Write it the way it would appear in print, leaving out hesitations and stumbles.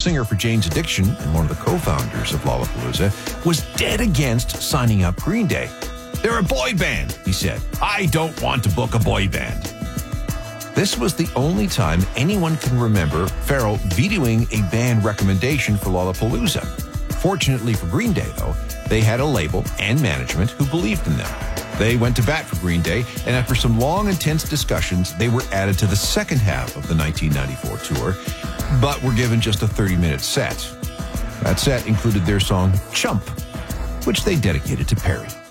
singer for Jane's Addiction and one of the co-founders of Lollapalooza, was dead against signing up Green Day. "They're a boy band," he said. "I don't want to book a boy band." This was the only time anyone can remember Farrell vetoing a band recommendation for Lollapalooza. Fortunately for Green Day, though, they had a label and management who believed in them. They went to bat for Green Day, and after some long, intense discussions, they were added to the second half of the 1994 tour, but were given just a 30-minute set. That set included their song, "Chump," which they dedicated to Perry.